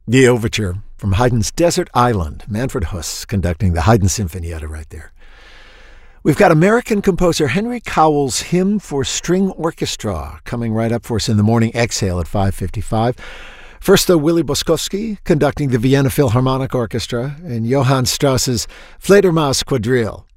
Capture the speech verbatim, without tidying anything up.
The overture from Haydn's Desert Island, Manfred Huss conducting the Haydn Sinfonietta right there. We've got American composer Henry Cowell's Hymn for String Orchestra coming right up for us in the morning exhale at five fifty-five. First, though, Willy Boskowski conducting the Vienna Philharmonic Orchestra and Johann Strauss's Fledermaus Quadrille.